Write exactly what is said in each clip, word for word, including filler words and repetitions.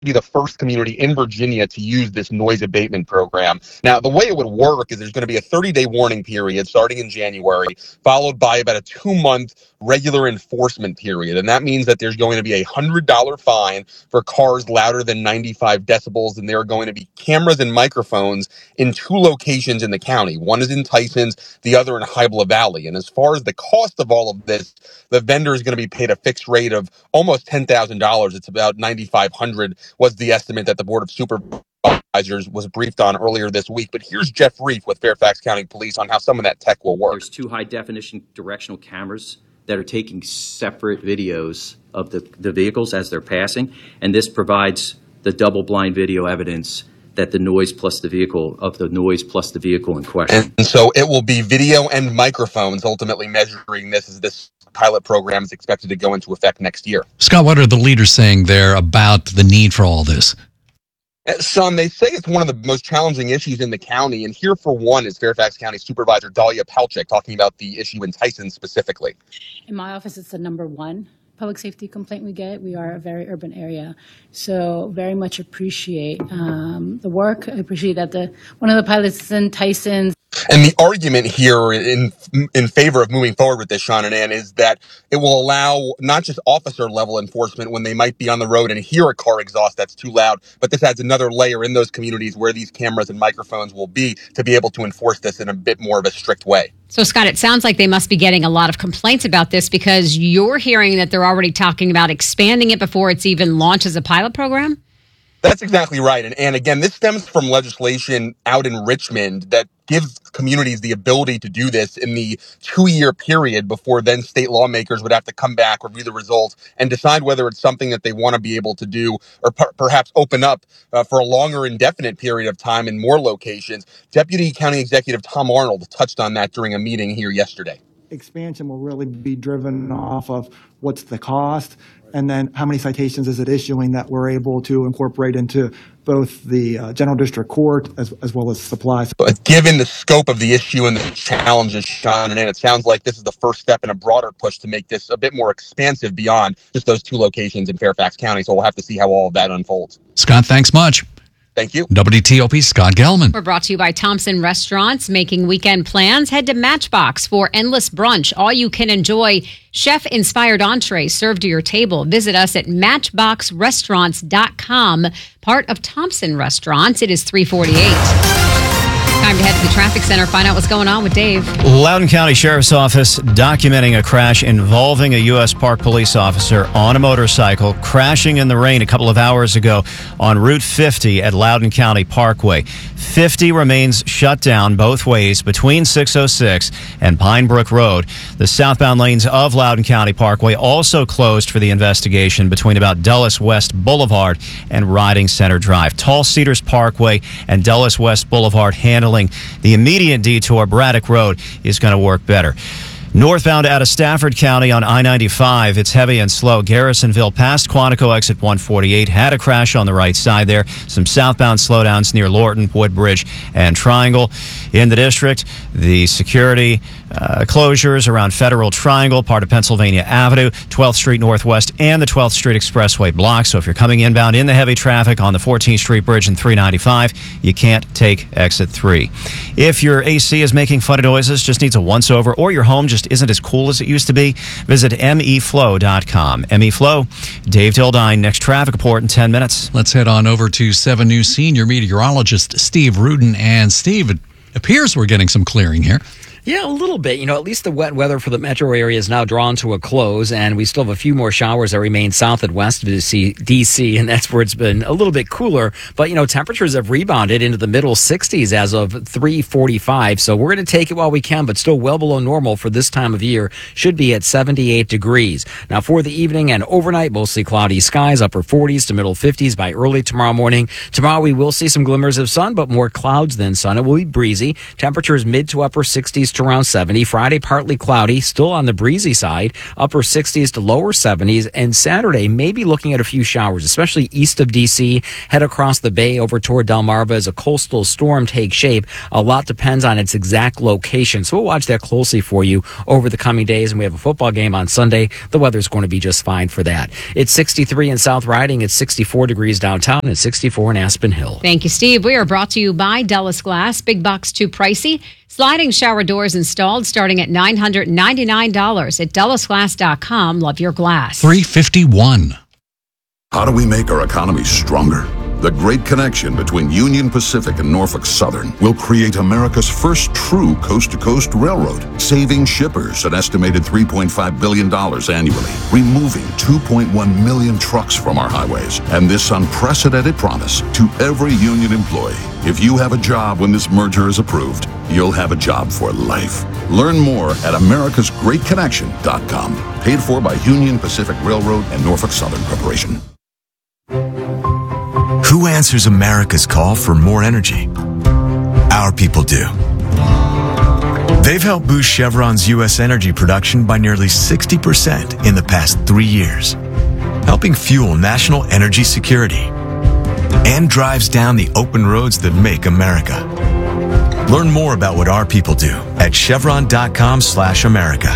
be the first community in Virginia to use this noise abatement program. Now, the way it would work is there's going to be a thirty-day warning period starting in January, followed by about a two-month regular enforcement period. And that means that there's going to be a one hundred dollars fine for cars louder than ninety-five decibels, and there are going to be cameras and microphones in two locations in the county. One is in Tysons, the other in Hybla Valley. And as far as the cost of all of this, the vendor is going to be paid a fixed rate of almost ten thousand dollars. It's about nine thousand five hundred dollars was the estimate that the Board of Supervisors was briefed on earlier this week. But here's Jeff Reef with Fairfax County Police on how some of that tech will work. There's two high-definition directional cameras that are taking separate videos of the, the vehicles as they're passing, and this provides the double-blind video evidence that the noise plus the vehicle of the noise plus the vehicle in question. And so it will be video and microphones ultimately measuring this as this pilot program is expected to go into effect next year. Scott, what are the leaders saying there about the need for all this? Some, they say it's one of the most challenging issues in the county. And here for one is Fairfax County Supervisor Dahlia Palchik talking about the issue in Tyson specifically. In my office, it's the number one public safety complaint we get. We are a very urban area, so very much appreciate um, the work. I appreciate that the one of the pilots is in Tyson. And the argument here in in favor of moving forward with this, Sean and Ann, is that it will allow not just officer level enforcement when they might be on the road and hear a car exhaust that's too loud, but this adds another layer in those communities where these cameras and microphones will be to be able to enforce this in a bit more of a strict way. So, Scott, it sounds like they must be getting a lot of complaints about this because you're hearing that they're already talking about expanding it before it's even launched as a pilot program? That's exactly right. And, and again, this stems from legislation out in Richmond that gives communities the ability to do this in the two-year period before then state lawmakers would have to come back, review the results, and decide whether it's something that they want to be able to do or per- perhaps open up uh, for a longer indefinite period of time in more locations. Deputy County Executive Tom Arnold touched on that during a meeting here yesterday. Expansion will really be driven off of what's the cost and then how many citations is it issuing that we're able to incorporate into both the uh, General District Court as, as well as supplies. But given the scope of the issue and the challenges, Sean, and it sounds like this is the first step in a broader push to make this a bit more expansive beyond just those two locations in Fairfax County. So we'll have to see how all of that unfolds. Scott, thanks much. Thank you. W T O P, Scott Gelman. We're brought to you by Thompson Restaurants. Making weekend plans? Head to Matchbox for endless brunch. All you can enjoy chef-inspired entrees served to your table. Visit us at matchbox restaurants dot com. Part of Thompson Restaurants. It is three forty-eight. Time to head to the traffic center, find out what's going on with Dave. Loudoun County Sheriff's Office documenting a crash involving a U S Park police officer on a motorcycle crashing in the rain a couple of hours ago on Route fifty at Loudoun County Parkway. fifty remains shut down both ways between six oh six and Pine Brook Road. The southbound lanes of Loudoun County Parkway also closed for the investigation between about Dulles West Boulevard and Riding Center Drive. Tall Cedars Parkway and Dulles West Boulevard handling the immediate detour. Braddock Road is going to work better. Northbound out of Stafford County on I ninety-five, it's heavy and slow. Garrisonville past Quantico exit one forty-eight had a crash on the right side there. Some southbound slowdowns near Lorton, Woodbridge, and Triangle. In the district, the security uh, closures around Federal Triangle, part of Pennsylvania Avenue, twelfth Street Northwest, and the twelfth Street Expressway block. So if you're coming inbound in the heavy traffic on the fourteenth Street Bridge and three ninety-five, you can't take exit three. If your A C is making funny noises, just needs a once-over, or your home just isn't as cool as it used to be, visit M E flow dot com. M E Flow, Dave Dildine, next traffic report in ten minutes. Let's head on over to seven News senior meteorologist Steve Rudin. And Steve, it appears we're getting some clearing here. Yeah, a little bit. You know, at least the wet weather for the metro area is now drawn to a close, and we still have a few more showers that remain south and west of D C, and that's where it's been a little bit cooler. But, you know, temperatures have rebounded into the middle sixties as of three forty-five, so we're going to take it while we can, but still well below normal for this time of year. Should be at seventy-eight degrees. Now, for the evening and overnight, mostly cloudy skies, upper forties to middle fifties by early tomorrow morning. Tomorrow we will see some glimmers of sun, but more clouds than sun. It will be breezy. Temperatures mid to upper sixties sixties to around seventy. Friday, partly cloudy, still on the breezy side, upper sixties to lower seventies. And Saturday, maybe looking at a few showers, especially east of D C. Head across the bay over toward Delmarva as a coastal storm takes shape. A lot depends on its exact location. So we'll watch that closely for you over the coming days. And we have a football game on Sunday. The weather's going to be just fine for that. It's sixty-three in South Riding. It's sixty-four degrees downtown and sixty-four in Aspen Hill. Thank you, Steve. We are brought to you by Dulles Glass. Big box too pricey. Sliding shower doors installed starting at nine hundred ninety-nine dollars at dulles glass dot com. Love your glass. three fifty-one. How do we make our economy stronger? The great connection between Union Pacific and Norfolk Southern will create America's first true coast-to-coast railroad, saving shippers an estimated three point five billion dollars annually, removing two point one million trucks from our highways, and this unprecedented promise to every union employee. If you have a job when this merger is approved, you'll have a job for life. Learn more at americas great connection dot com. Paid for by Union Pacific Railroad and Norfolk Southern Corporation. Who answers America's call for more energy? Our people do. They've helped boost Chevron's U S energy production by nearly sixty percent in the past three years, helping fuel national energy security, and drives down the open roads that make America. Learn more about what our people do at chevron dot com slash America.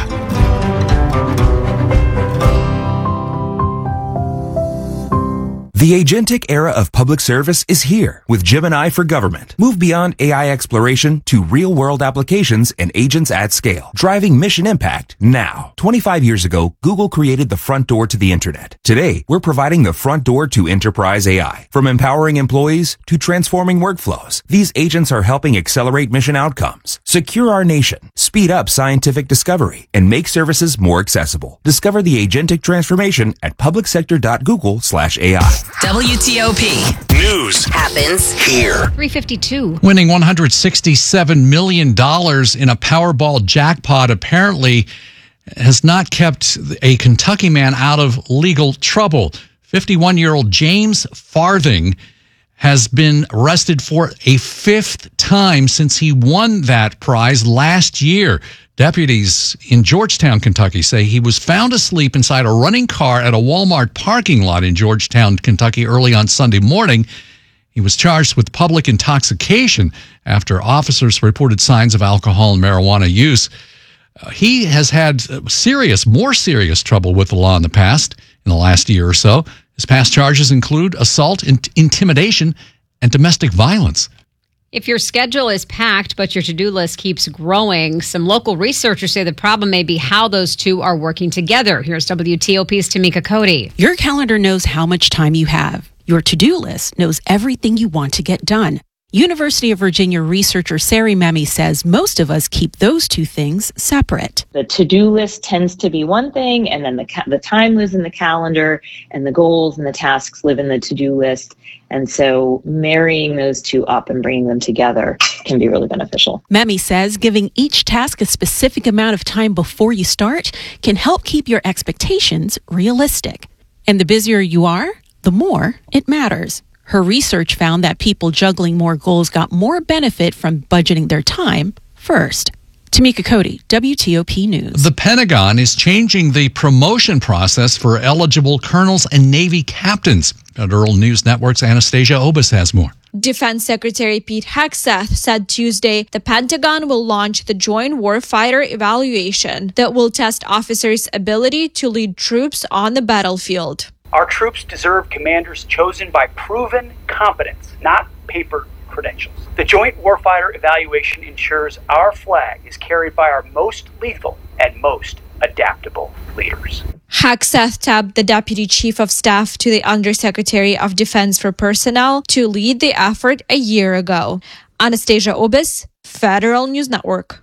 The agentic era of public service is here with Gemini for Government. Move beyond A I exploration to real-world applications and agents at scale, driving mission impact now. twenty-five years ago, Google created the front door to the internet. Today, we're providing the front door to enterprise A I. From empowering employees to transforming workflows, these agents are helping accelerate mission outcomes, secure our nation, speed up scientific discovery, and make services more accessible. Discover the agentic transformation at public sector dot google slash A I. W T O P. News happens here. three fifty-two. Winning one hundred sixty-seven million dollars in a Powerball jackpot apparently has not kept a Kentucky man out of legal trouble. fifty-one-year-old James Farthing has been arrested for a fifth time since he won that prize last year. Deputies in Georgetown, Kentucky say he was found asleep inside a running car at a Walmart parking lot in Georgetown, Kentucky early on Sunday morning. He was charged with public intoxication after officers reported signs of alcohol and marijuana use. Uh, he has had serious, more serious trouble with the law in the past, in the last year or so. His past charges include assault, int- intimidation, and domestic violence. If your schedule is packed, but your to-do list keeps growing, some local researchers say the problem may be how those two are working together. Here's W T O P's Tamika Cody. Your calendar knows how much time you have. Your to-do list knows everything you want to get done. University of Virginia researcher Sari Memi says most of us keep those two things separate. The to-do list tends to be one thing, and then the ca- the time lives in the calendar, and the goals and the tasks live in the to-do list. And so marrying those two up and bringing them together can be really beneficial. Memi says giving each task a specific amount of time before you start can help keep your expectations realistic. And the busier you are, the more it matters. Her research found that people juggling more goals got more benefit from budgeting their time first. Tamika Cody, W T O P News. The Pentagon is changing the promotion process for eligible colonels and Navy captains. Federal News Network's Anastasia Obis has more. Defense Secretary Pete Hegseth said Tuesday the Pentagon will launch the Joint Warfighter Evaluation that will test officers' ability to lead troops on the battlefield. Our troops deserve commanders chosen by proven competence, not paper credentials. The Joint Warfighter Evaluation ensures our flag is carried by our most lethal and most adaptable leaders. Hegseth tapped the Deputy Chief of Staff to the Undersecretary of Defense for Personnel to lead the effort a year ago. Anastasia Obis, Federal News Network.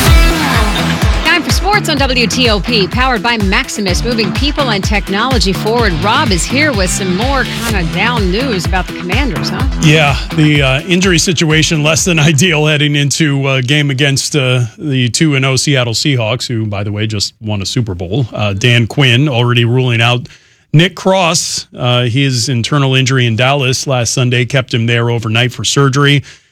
Time for sports on W T O P, powered by Maximus, moving people and technology forward. Rob is here with some more kind of down news about the Commanders, huh? Yeah, the uh, injury situation less than ideal heading into a game against uh, the two and oh Seattle Seahawks, who, by the way, just won a Super Bowl. Uh, Dan Quinn already ruling out Nick Cross. Uh, his internal injury in Dallas last Sunday kept him there overnight for surgery.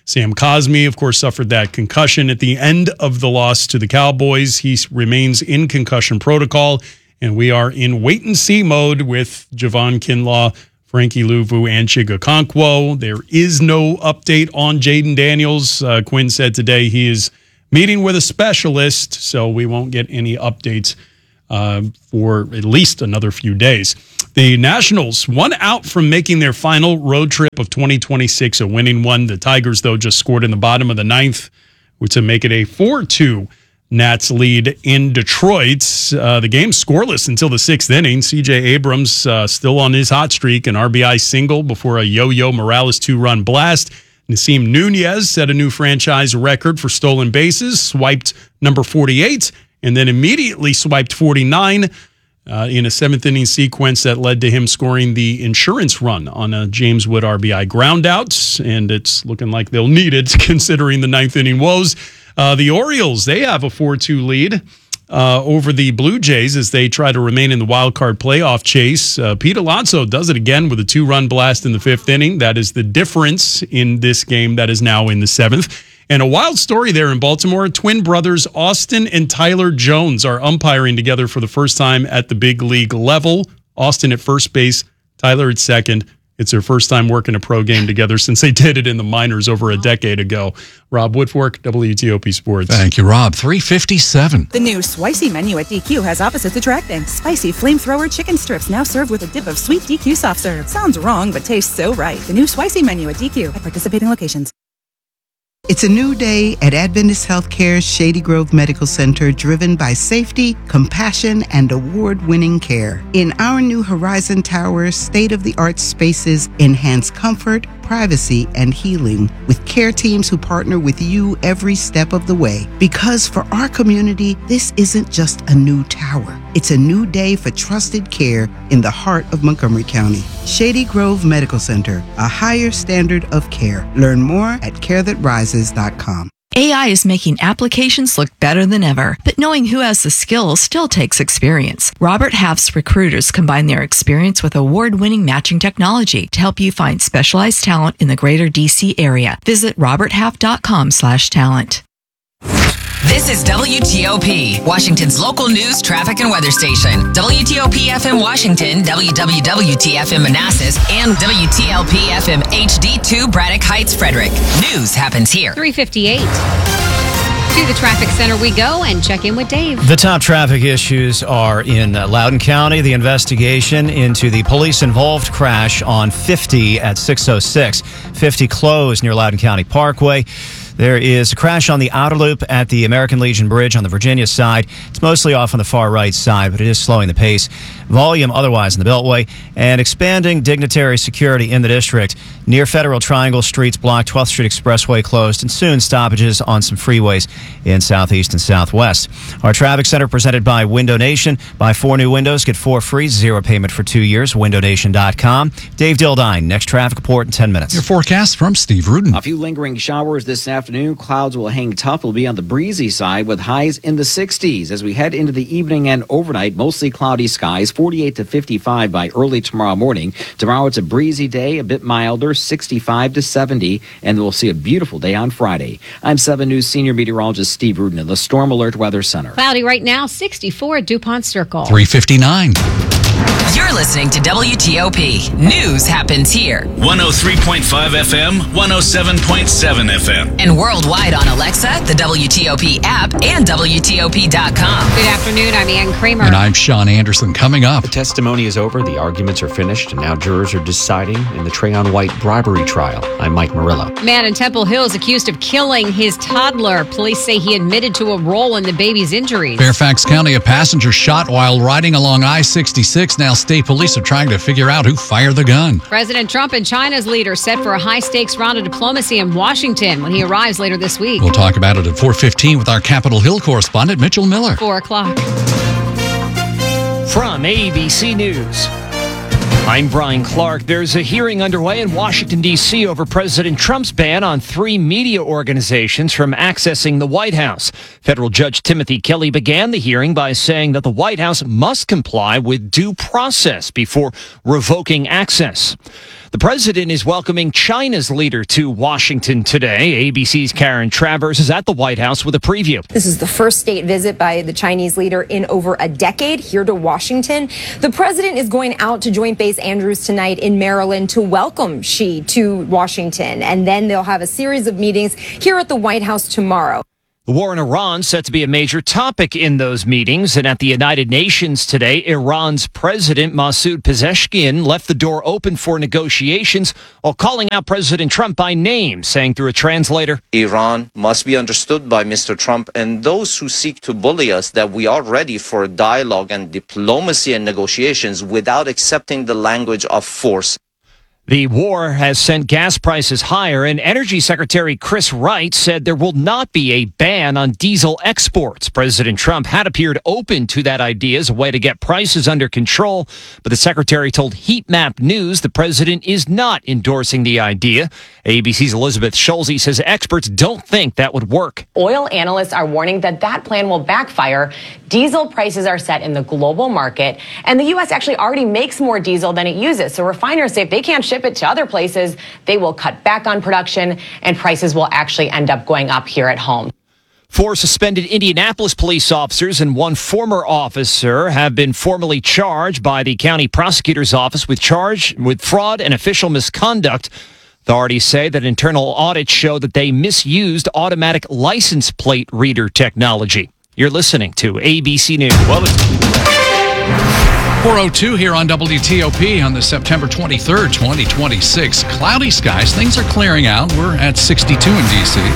Sam Cosmi, of course, suffered that concussion at the end of the loss to the Cowboys. He remains in concussion protocol, and we are in wait-and-see mode with Javon Kinlaw, Frankie Luvu, and Chig Okonkwo. There is no update on Jaden Daniels. Uh, Quinn said today he is meeting with a specialist, so we won't get any updates uh, for at least another few days. The Nationals, one out from making their final road trip of twenty twenty-six, a winning one. The Tigers, though, just scored in the bottom of the ninth to make it a four two Nats lead in Detroit. Uh, the game's scoreless until the sixth inning. C J Abrams uh, still on his hot streak, an R B I single before a Yo-Yo Morales two-run blast. Nasim Nunez set a new franchise record for stolen bases, swiped number forty-eight, and then immediately swiped forty-nine uh, in a seventh-inning sequence that led to him scoring the insurance run on a James Wood R B I groundout, and it's looking like they'll need it considering the ninth-inning woes. Uh, the Orioles, they have a four two lead uh, over the Blue Jays as they try to remain in the wild card playoff chase. Uh, Pete Alonso does it again with a two-run blast in the fifth inning. That is the difference in this game that is now in the seventh. And a wild story there in Baltimore. Twin brothers Austin and Tyler Jones are umpiring together for the first time at the big league level. Austin at first base, Tyler at second. It's their first time working a pro game together since they did it in the minors over a decade ago. Rob Woodfork, W T O P Sports. Thank you, Rob. three fifty-seven. The new Spicy menu at D Q has opposites attracting. Spicy flamethrower chicken strips now served with a dip of sweet D Q soft serve. Sounds wrong, but tastes so right. The new Spicy menu at D Q at participating locations. It's a new day at Adventist Healthcare's Shady Grove Medical Center, driven by safety, compassion, and award-winning care. In our new Horizon Tower, state-of-the-art spaces enhance comfort, privacy, and healing with care teams who partner with you every step of the way. Because for our community, this isn't just a new tower. It's a new day for trusted care in the heart of Montgomery County. Shady Grove Medical Center, a higher standard of care. Learn more at care that rises dot com. A I is making applications look better than ever, but knowing who has the skills still takes experience. Robert Half's recruiters combine their experience with award-winning matching technology to help you find specialized talent in the greater D C area. Visit robert half dot com slash talent. This is W T O P, Washington's local news, traffic, and weather station. W T O P F M Washington, W W W T F M Manassas, and W T L P F M H D two Braddock Heights, Frederick. News happens here. three fifty-eight. To the traffic center we go and check in with Dave. The top traffic issues are in uh, Loudoun County. The investigation into the police-involved crash on fifty at six oh six. fifty closed near Loudoun County Parkway. There is a crash on the outer loop at the American Legion Bridge on the Virginia side. It's mostly off on the far right side, but it is slowing the pace. Volume otherwise in the Beltway, and expanding dignitary security in the district. Near Federal Triangle, streets blocked, twelfth Street Expressway closed, and soon stoppages on some freeways in southeast and southwest. Our traffic center presented by Window Nation. Buy four new windows, get four free, zero payment for two years. window nation dot com. Dave Dildine, next traffic report in ten minutes. Your forecast from Steve Rudin. A few lingering showers this afternoon. Clouds will hang tough. It'll be on the breezy side with highs in the sixties. As we head into the evening and overnight, mostly cloudy skies, forty-eight to fifty-five by early tomorrow morning. Tomorrow it's a breezy day, a bit milder, sixty-five to seventy, and we'll see a beautiful day on Friday. I'm seven News senior meteorologist Steve Rudin in the Storm Alert Weather Center. Cloudy right now, sixty-four at DuPont Circle. three fifty-nine. You're listening to W T O P. News happens here. one oh three point five F M, one oh seven point seven F M. And worldwide on Alexa, the W T O P app, and W T O P dot com. Good afternoon, I'm Ann Kramer. And I'm Sean Anderson. Coming up. The testimony is over, the arguments are finished, and now jurors are deciding in the Trayon White bribery trial. I'm Mike Murillo. Man in Temple Hills accused of killing his toddler. Police say he admitted to a role in the baby's injuries. Fairfax County, a passenger shot while riding along I sixty-six. Now state police are trying to figure out who fired the gun. President Trump and China's leader set for a high-stakes round of diplomacy in Washington when he arrives later this week. We'll talk about it at four fifteen with our Capitol Hill correspondent, Mitchell Miller. Four o'clock. From A B C News. I'm Brian Clark. There's a hearing underway in Washington, D C over President Trump's ban on three media organizations from accessing the White House. Federal Judge Timothy Kelly began the hearing by saying that the White House must comply with due process before revoking access. The president is welcoming China's leader to Washington today. A B C's Karen Travers is at the White House with a preview. This is the first state visit by the Chinese leader in over a decade here to Washington. The president is going out to Joint Base Andrews tonight in Maryland to welcome Xi to Washington. And then they'll have a series of meetings here at the White House tomorrow. The war in Iran set to be a major topic in those meetings. And at the United Nations today, Iran's president, Masoud Pezeshkian, left the door open for negotiations while calling out President Trump by name, saying through a translator, Iran must be understood by Mister Trump and those who seek to bully us that we are ready for dialogue and diplomacy and negotiations without accepting the language of force. The war has sent gas prices higher, and Energy Secretary Chris Wright said there will not be a ban on diesel exports. President Trump had appeared open to that idea as a way to get prices under control, but the secretary told Heat Map News the president is not endorsing the idea. A B C's Elizabeth Schulze says experts don't think that would work. Oil analysts are warning that that plan will backfire. Diesel prices are set in the global market, and the U S actually already makes more diesel than it uses. So refiners say if they can't ship it to other places, they will cut back on production, and prices will actually end up going up here at home. Four suspended Indianapolis police officers and one former officer have been formally charged by the county prosecutor's office with charge with fraud and official misconduct. Authorities say that internal audits show that they misused automatic license plate reader technology. You're listening to A B C News. Well, four oh two here on W T O P on the September twenty-third, twenty twenty-six. Cloudy skies. Things are clearing out. We're at sixty-two in D C.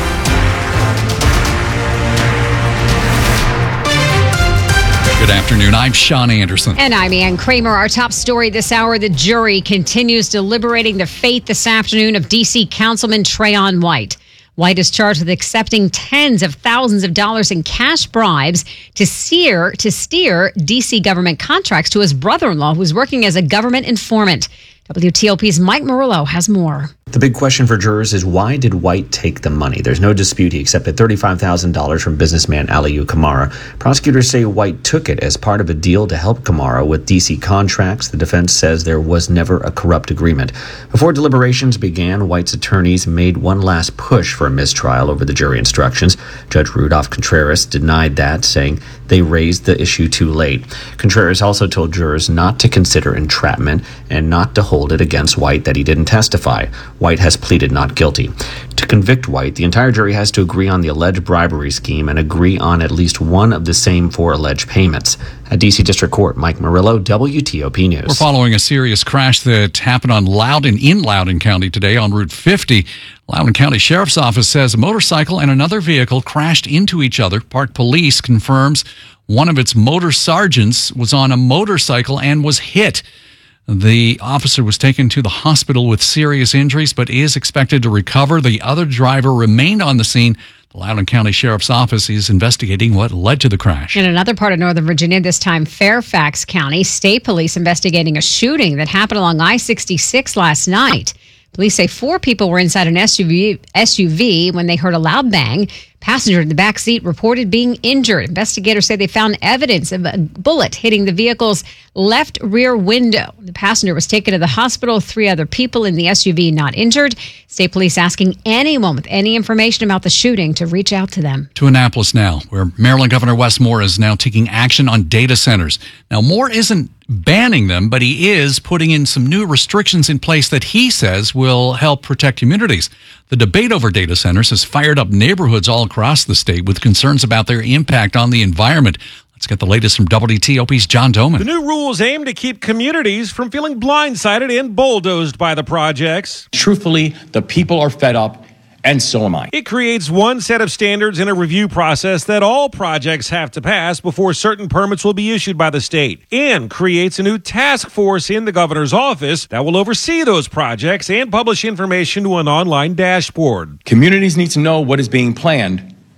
Good afternoon. I'm Sean Anderson. And I'm Ann Kramer. Our top story this hour, the jury continues deliberating the fate this afternoon of D C Councilman Trayon White. White is charged with accepting tens of thousands of dollars in cash bribes to steer, to steer D C government contracts to his brother-in-law, who's working as a government informant. W T O P's Mike Murillo has more. The big question for jurors is, why did White take the money? There's no dispute he accepted thirty-five thousand dollars from businessman Aliyu Kamara. Prosecutors say White took it as part of a deal to help Kamara with D C contracts. The defense says there was never a corrupt agreement. Before deliberations began, White's attorneys made one last push for a mistrial over the jury instructions. Judge Rudolph Contreras denied that, saying they raised the issue too late. Contreras also told jurors not to consider entrapment and not to hold it against White that he didn't testify. White has pleaded not guilty. To convict White, the entire jury has to agree on the alleged bribery scheme and agree on at least one of the same four alleged payments. At D C District Court, Mike Murillo, W T O P News. We're following a serious crash that happened on Loudoun in Loudoun County today on Route fifty. Loudoun County Sheriff's Office says a motorcycle and another vehicle crashed into each other. Park Police confirms one of its motor sergeants was on a motorcycle and was hit. The officer was taken to the hospital with serious injuries, but is expected to recover. The other driver remained on the scene. The Loudoun County Sheriff's Office is investigating what led to the crash. In another part of Northern Virginia, this time Fairfax County, state police investigating a shooting that happened along I sixty-six last night. Police say four people were inside an S U V, S U V when they heard a loud bang. Passenger in the back seat reported being injured. Investigators say they found evidence of a bullet hitting the vehicle's left rear window. The passenger was taken to the hospital. Three other people in the S U V not injured. State police asking anyone with any information about the shooting to reach out to them. To Annapolis now, where Maryland Governor Wes Moore is now taking action on data centers. Now, Moore isn't banning them, but he is putting in some new restrictions in place that he says will help protect communities. The debate over data centers has fired up neighborhoods all across the state with concerns about their impact on the environment. Let's get the latest from W T O P's John Doman. The new rules aim to keep communities from feeling blindsided and bulldozed by the projects. Truthfully, the people are fed up, and so am I. It creates one set of standards in a review process that all projects have to pass before certain permits will be issued by the state, and creates a new task force in the governor's office that will oversee those projects and publish information to an online dashboard. Communities need to know what is being planned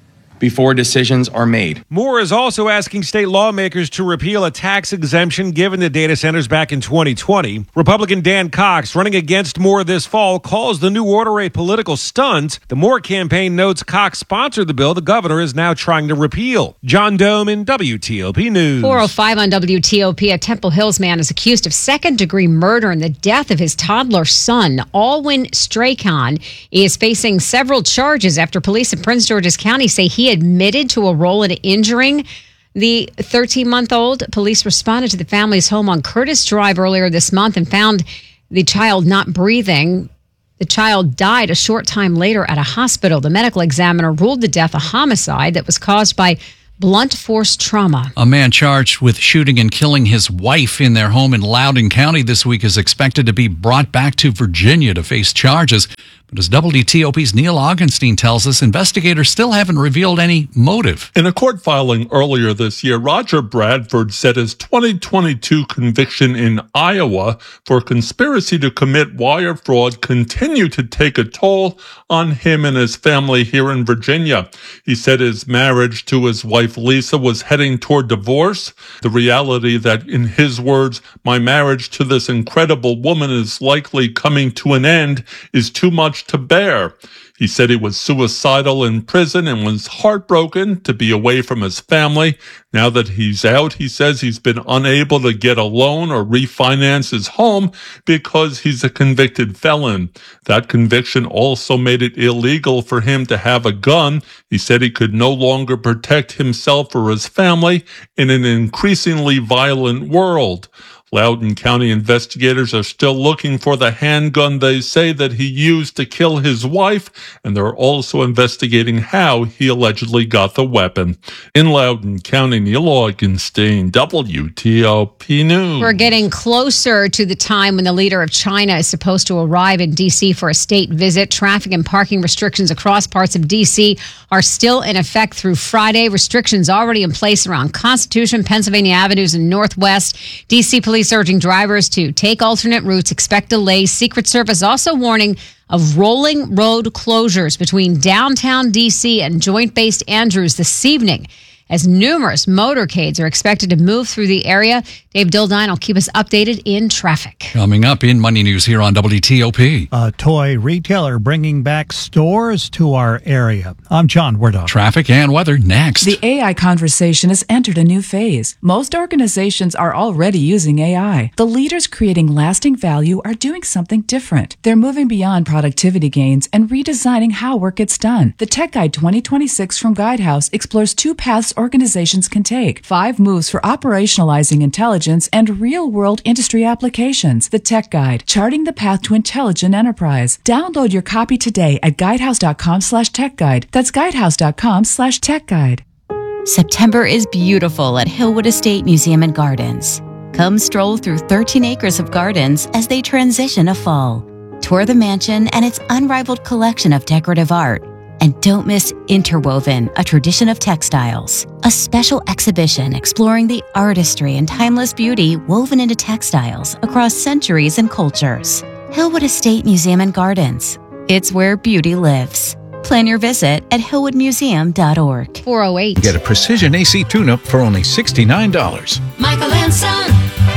before decisions are made. Moore is also asking state lawmakers to repeal a tax exemption given to data centers back in twenty twenty. Republican Dan Cox, running against Moore this fall, calls the new order a political stunt. The Moore campaign notes Cox sponsored the bill the governor is now trying to repeal. John Dome in W T O P News. four oh five on W T O P. A Temple Hills man is accused of second-degree murder in the death of his toddler son. Alwyn Strachan is facing several charges after police in Prince George's County say he admitted to a role in injuring the thirteen-month-old. Police responded to the family's home on Curtis Drive earlier this month and found the child not breathing. The child died a short time later at a hospital. The medical examiner ruled the death a homicide that was caused by blunt force trauma. A man charged with shooting and killing his wife in their home in Loudoun County this week is expected to be brought back to Virginia to face charges. But as W T O P's Neil Augenstein tells us, investigators still haven't revealed any motive. In a court filing earlier this year, Roger Bradford said his twenty twenty-two conviction in Iowa for conspiracy to commit wire fraud continued to take a toll on him and his family here in Virginia. He said his marriage to his wife Lisa was heading toward divorce. The reality that, in his words, my marriage to this incredible woman is likely coming to an end is too much to bear. He said he was suicidal in prison and was heartbroken to be away from his family. Now that he's out, he says he's been unable to get a loan or refinance his home because he's a convicted felon. That conviction also made it illegal for him to have a gun. He said he could no longer protect himself or his family in an increasingly violent world. Loudoun County investigators are still looking for the handgun they say that he used to kill his wife, and they're also investigating how he allegedly got the weapon. In Loudoun County, Neil Augenstein, W T O P News. We're getting closer to the time when the leader of China is supposed to arrive in D C for a state visit. Traffic and parking restrictions across parts of D C are still in effect through Friday. Restrictions already in place around Constitution, Pennsylvania Avenues, and Northwest. D C police urging drivers to take alternate routes, expect delays. Secret Service also warning of rolling road closures between downtown D C and Joint Base Andrews this evening, as numerous motorcades are expected to move through the area. Dave Dildine will keep us updated in traffic. Coming up in Money News here on W T O P. A toy retailer bringing back stores to our area. I'm John Wardoff. Traffic and weather next. The A I conversation has entered a new phase. Most organizations are already using A I. The leaders creating lasting value are doing something different. They're moving beyond productivity gains and redesigning how work gets done. The Tech Guide twenty twenty-six from Guidehouse explores two paths organizations can take. Five moves for operationalizing intelligence and real-world industry applications. The Tech Guide, charting the path to intelligent enterprise. Download your copy today at guidehouse.com slash tech guide. That's guidehouse.com slash tech guide. September is beautiful at Hillwood Estate Museum and Gardens. Come stroll through thirteen acres of gardens as they transition to fall. Tour the mansion and its unrivaled collection of decorative art. And don't miss Interwoven, a tradition of textiles. A special exhibition exploring the artistry and timeless beauty woven into textiles across centuries and cultures. Hillwood Estate Museum and Gardens. It's where beauty lives. Plan your visit at hillwood museum dot org. four oh eight. Get a precision A C tune-up for only sixty-nine dollars. Michael and Son.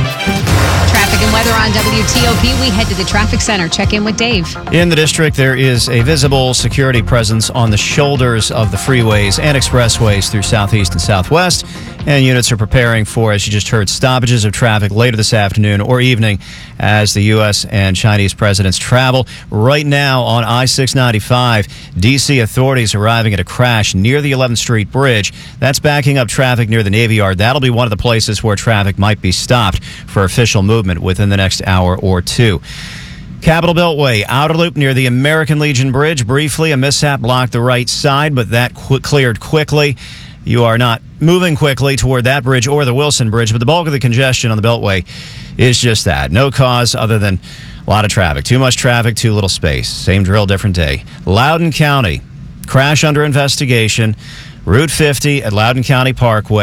Traffic and weather on W T O P. We head to the traffic center. Check in with Dave. In the district, there is a visible security presence on the shoulders of the freeways and expressways through southeast and southwest. And units are preparing for, as you just heard, stoppages of traffic later this afternoon or evening as the U S and Chinese presidents travel. Right now on I six ninety-five, D C authorities arriving at a crash near the eleventh Street Bridge. That's backing up traffic near the Navy Yard. That'll be one of the places where traffic might be stopped for official movement within the next hour or two. Capitol Beltway, outer loop near the American Legion Bridge. Briefly, a mishap blocked the right side, but that qu- cleared quickly. You are not moving quickly toward that bridge or the Wilson Bridge, but the bulk of the congestion on the Beltway is just that. No cause other than a lot of traffic. Too much traffic, too little space. Same drill, different day. Loudoun County, crash under investigation. Route fifty at Loudoun County Parkway.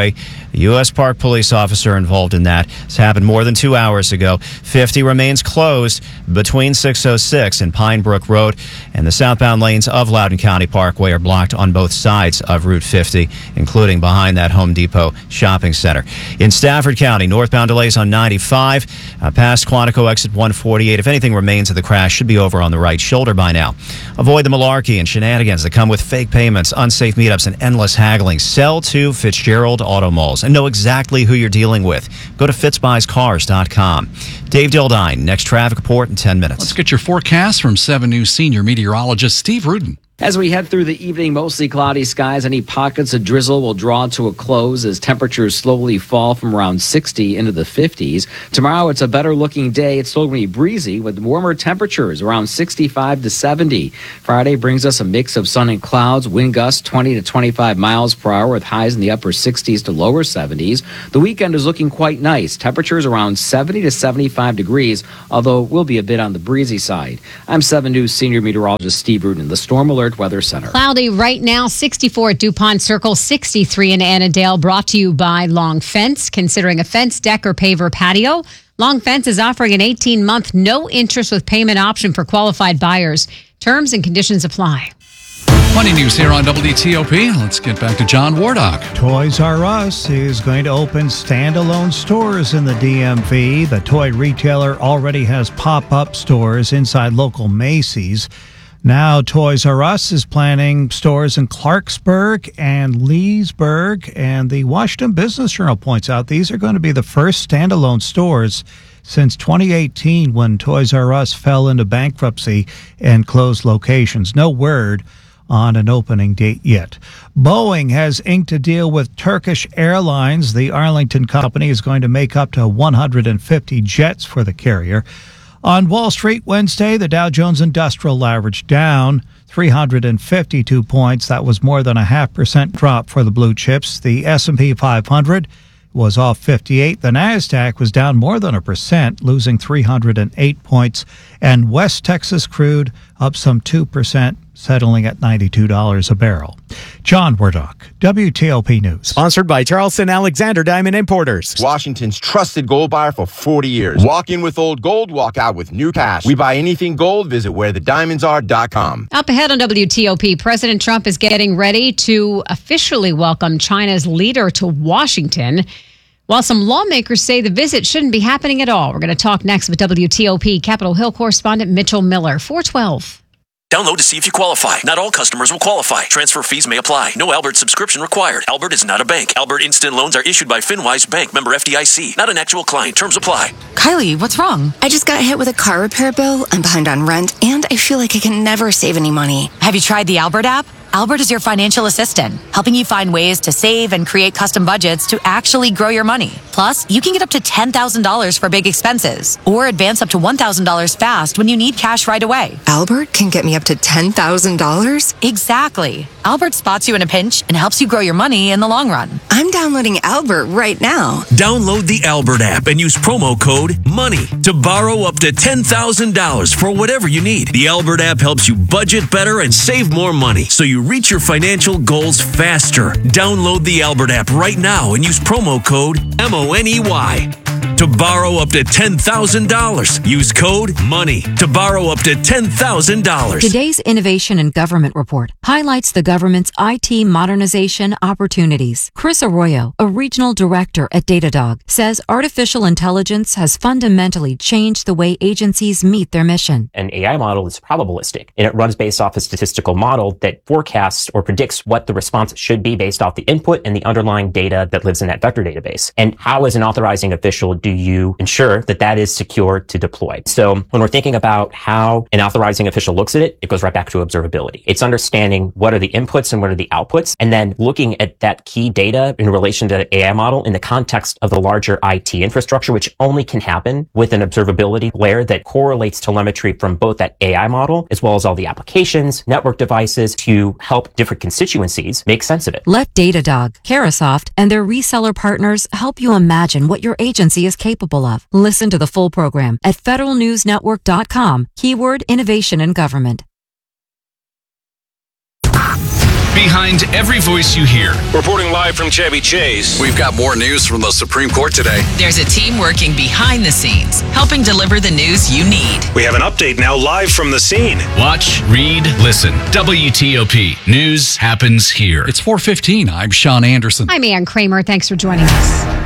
A U S Park police officer involved in that. This happened more than two hours ago. fifty remains closed between six oh six and Pine Brook Road, and the southbound lanes of Loudoun County Parkway are blocked on both sides of Route fifty, including behind that Home Depot shopping center. In Stafford County, northbound delays on ninety-five, uh, past Quantico exit one forty-eight. If anything remains of the crash, should be over on the right shoulder by now. Avoid the malarkey and shenanigans that come with fake payments, unsafe meetups, and endless haggling. Sell to Fitzgerald Auto Malls and know exactly who you're dealing with. Go to fitz buys cars dot com. Dave Dildine, next traffic report in ten minutes. Let's get your forecast from seven News senior meteorologist Steve Rudin. As we head through the evening, mostly cloudy skies. Any pockets of drizzle will draw to a close as temperatures slowly fall from around sixty into the fifties. Tomorrow, it's a better looking day. It's still going to be breezy with warmer temperatures around sixty-five to seventy. Friday brings us a mix of sun and clouds, wind gusts twenty to twenty-five miles per hour with highs in the upper sixties to lower seventies. The weekend is looking quite nice. Temperatures around seventy to seventy-five degrees, although will be a bit on the breezy side. I'm seven News senior meteorologist Steve Rudin. The Storm Alert Weather Center. Cloudy right now, sixty-four at DuPont Circle, sixty-three in Annandale, brought to you by Long Fence. Considering a fence, deck, or paver patio, Long Fence is offering an eighteen-month no interest with payment option for qualified buyers. Terms and conditions apply. Money news here on W T O P. Let's get back to John Wardock. Toys R Us is going to open standalone stores in the D M V. The toy retailer already has pop-up stores inside local Macy's. Now, Toys R Us is planning stores in Clarksburg and Leesburg, and the Washington Business Journal points out these are going to be the first standalone stores since twenty eighteen, when Toys R Us fell into bankruptcy and closed locations. No word on an opening date yet. Boeing has inked a deal with Turkish Airlines. The Arlington company is going to make up to one hundred fifty jets for the carrier. On Wall Street Wednesday, the Dow Jones Industrial averaged down three hundred fifty-two points. That was more than a half percent drop for the blue chips. The S and P five hundred was off fifty-eight. The NASDAQ was down more than a percent, losing three hundred eight points. And West Texas crude up some two percent, settling at ninety-two dollars a barrel. John Wardock, W T O P News. Sponsored by Charleston Alexander Diamond Importers. Washington's trusted gold buyer for forty years. Walk in with old gold, walk out with new cash. We buy anything gold. Visit where the diamonds are dot com. Up ahead on W T O P, President Trump is getting ready to officially welcome China's leader to Washington, while some lawmakers say the visit shouldn't be happening at all. We're going to talk next with W T O P Capitol Hill correspondent Mitchell Miller. four twelve. Download to see if you qualify. Not all customers will qualify. Transfer fees may apply. No Albert subscription required. Albert is not a bank. Albert Instant Loans are issued by FinWise Bank, member F D I C. Not an actual client. Terms apply. Kylie, what's wrong? I just got hit with a car repair bill. I'm behind on rent, and I feel like I can never save any money. Have you tried the Albert app? Albert is your financial assistant, helping you find ways to save and create custom budgets to actually grow your money. Plus, you can get up to ten thousand dollars for big expenses or advance up to one thousand dollars fast when you need cash right away. Albert can get me up to ten thousand dollars? Exactly. Albert spots you in a pinch and helps you grow your money in the long run. I'm downloading Albert right now. Download the Albert app and use promo code MONEY to borrow up to ten thousand dollars for whatever you need. The Albert app helps you budget better and save more money so you reach your financial goals faster. Download the Albert app right now and use promo code M O N E Y to borrow up to ten thousand dollars. Use code MONEY to borrow up to ten thousand dollars. Today's Innovation in Government Report highlights the government's I T modernization opportunities. Chris Arroyo, a regional director at Datadog, says artificial intelligence has fundamentally changed the way agencies meet their mission. An A I model is probabilistic, and it runs based off a statistical model that forecasts or predicts what the response should be based off the input and the underlying data that lives in that vector database. And how, as an authorizing official, do you ensure that that is secure to deploy? So when we're thinking about how an authorizing official looks at it, it goes right back to observability. It's understanding what are the inputs and what are the outputs, and then looking at that key data in relation to the A I model in the context of the larger I T infrastructure, which only can happen with an observability layer that correlates telemetry from both that A I model as well as all the applications, network devices to help different constituencies make sense of it. Let Datadog, Carasoft, and their reseller partners help you imagine what your agency is capable of. Listen to the full program at federal news network dot com, keyword innovation in government. behind every voice you hear. Reporting live from Chevy Chase. We've got more news from the Supreme Court today. There's a team working behind the scenes, helping deliver the news you need. We have an update now live from the scene. Watch, read, listen. W T O P. News happens here. It's four fifteen. I'm Sean Anderson. I'm Ann Kramer. Thanks for joining us.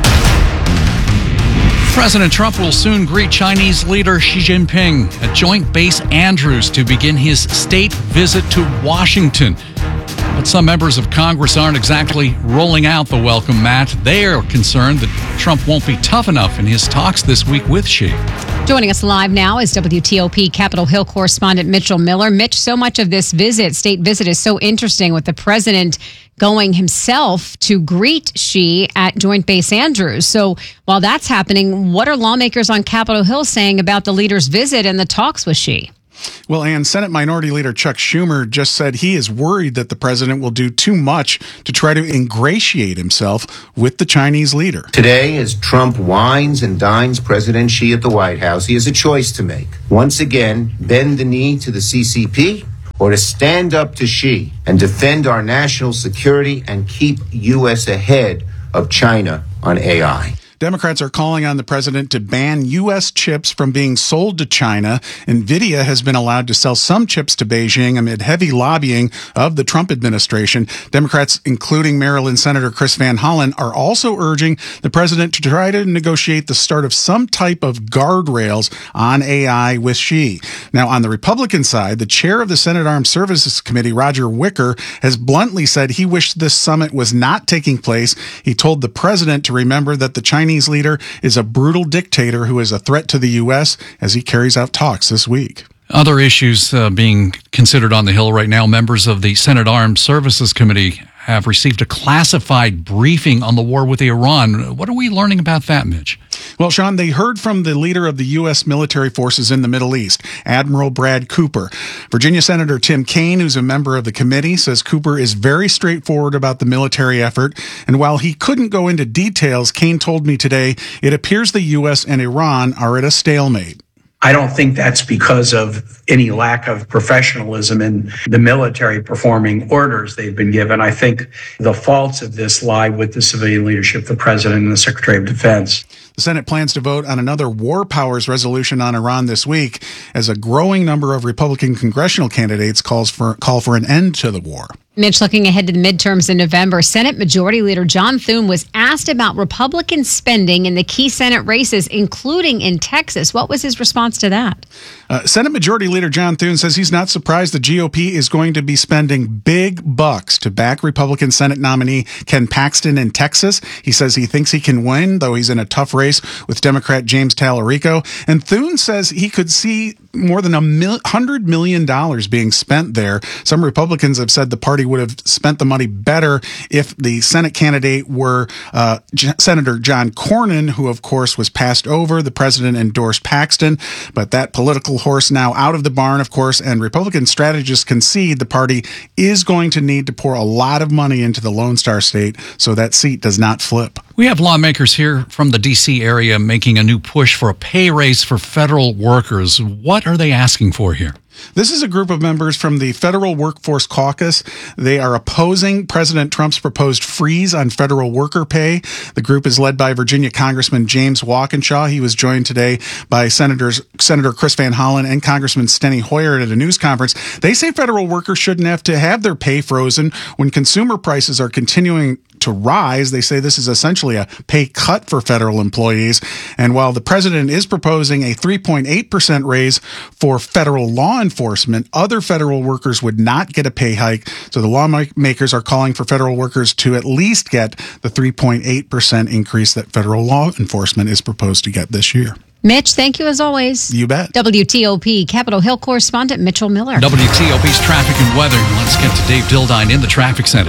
President Trump will soon greet Chinese leader Xi Jinping at Joint Base Andrews to begin his state visit to Washington. But some members of Congress aren't exactly rolling out the welcome mat. They are concerned that Trump won't be tough enough in his talks this week with Xi. Joining us live now is W T O P Capitol Hill correspondent Mitchell Miller. Mitch, so much of this visit, state visit, is so interesting with the president going himself to greet Xi at Joint Base Andrews. So while that's happening, what are lawmakers on Capitol Hill saying about the leader's visit and the talks with Xi? Well, and Senate Minority Leader Chuck Schumer just said he is worried that the president will do too much to try to ingratiate himself with the Chinese leader. Today, as Trump wines and dines President Xi at the White House, he has a choice to make. Once again, bend the knee to the C C P or to stand up to Xi and defend our national security and keep U S ahead of China on A I. Democrats are calling on the president to ban U S chips from being sold to China. NVIDIA has been allowed to sell some chips to Beijing amid heavy lobbying of the Trump administration. Democrats, including Maryland Senator Chris Van Hollen, are also urging the president to try to negotiate the start of some type of guardrails on A I with Xi. Now, on the Republican side, the chair of the Senate Armed Services Committee, Roger Wicker, has bluntly said he wished this summit was not taking place. He told the president to remember that the Chinese leader is a brutal dictator who is a threat to the U S as he carries out talks this week. Other issues uh, being considered on the Hill right now. Members of the Senate Armed Services Committee have received a classified briefing on the war with Iran. What are we learning about that, Mitch? Well, Sean, they heard from the leader of the U S military forces in the Middle East, Admiral Brad Cooper. Virginia Senator Tim Kaine, who's a member of the committee, says Cooper is very straightforward about the military effort. And while he couldn't go into details, Kaine told me today it appears the U S and Iran are at a stalemate. I don't think that's because of any lack of professionalism in the military performing orders they've been given. I think the faults of this lie with the civilian leadership, the president and the Secretary of Defense. The Senate plans to vote on another war powers resolution on Iran this week as a growing number of Republican congressional candidates calls for call for an end to the war. Mitch, looking ahead to the midterms in November, Senate Majority Leader John Thune was asked about Republican spending in the key Senate races, including in Texas. What was his response to that? Uh, Senate Majority Leader John Thune says he's not surprised the G O P is going to be spending big bucks to back Republican Senate nominee Ken Paxton in Texas. He says he thinks he can win, though he's in a tough race with Democrat James Tallarico. And Thune says he could see more than a mil- hundred million dollars being spent there. Some Republicans have said the party would have spent the money better if the Senate candidate were uh, J- Senator John Cornyn, who of course was passed over. The president endorsed Paxton, but that political horse now out of the barn, of course, and Republican strategists concede the party is going to need to pour a lot of money into the Lone Star State so that seat does not flip. We have lawmakers here from the D C area making a new push for a pay raise for federal workers. What are they asking for here? This is a group of members from the Federal Workforce Caucus. They are opposing President Trump's proposed freeze on federal worker pay. The group is led by Virginia Congressman James Walkinshaw. He was joined today by Senators Senator Chris Van Hollen and Congressman Steny Hoyer at a news conference. They say federal workers shouldn't have to have their pay frozen when consumer prices are continuing to rise. They say this is essentially a pay cut for federal employees. And while the president is proposing a three point eight percent raise for federal law enforcement, other federal workers would not get a pay hike. So the lawmakers are calling for federal workers to at least get the three point eight percent increase that federal law enforcement is proposed to get this year. Mitch, thank you as always. You bet. W T O P Capitol Hill correspondent Mitchell Miller. W T O P's traffic and weather. Let's get to Dave Dildine in the traffic center.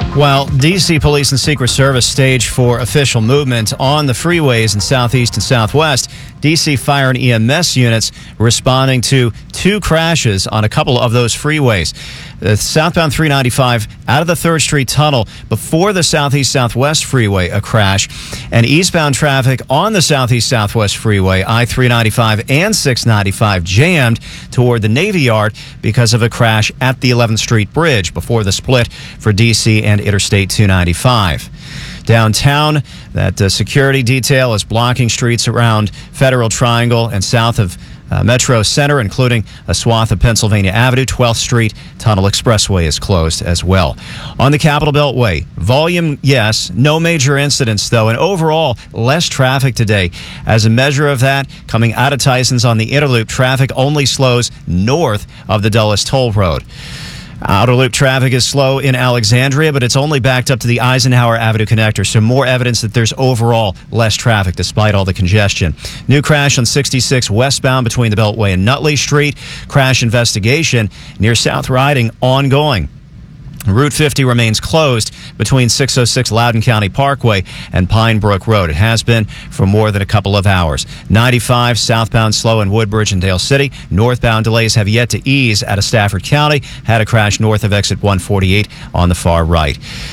While D C Police and Secret Service stage for official movement on the freeways in Southeast and Southwest, D C Fire and E M S units responding to two crashes on a couple of those freeways. The southbound three ninety-five out of the third Street Tunnel before the Southeast Southwest Freeway, a crash, and eastbound traffic on the Southeast Southwest Freeway, I three ninety-five and six ninety-five jammed toward the Navy Yard because of a crash at the eleventh Street Bridge before the split for D C and Interstate two ninety-five. Downtown, that uh, security detail is blocking streets around Federal Triangle and south of uh, Metro Center, including a swath of Pennsylvania Avenue. twelfth Street Tunnel Expressway is closed as well. On the Capitol Beltway, volume, yes, no major incidents, though, and overall, less traffic today. As a measure of that, coming out of Tyson's on the Interloop, traffic only slows north of the Dulles Toll Road. Outer Loop traffic is slow in Alexandria, but it's only backed up to the Eisenhower Avenue connector, so more evidence that there's overall less traffic despite all the congestion. New crash on sixty-six westbound between the Beltway and Nutley Street. Crash investigation near South Riding ongoing. Route fifty remains closed between six oh six Loudoun County Parkway and Pine Brook Road. It has been for more than a couple of hours. ninety-five southbound slow in Woodbridge and Dale City. Northbound delays have yet to ease out of Stafford County. Had a crash north of exit one forty-eight on the far right.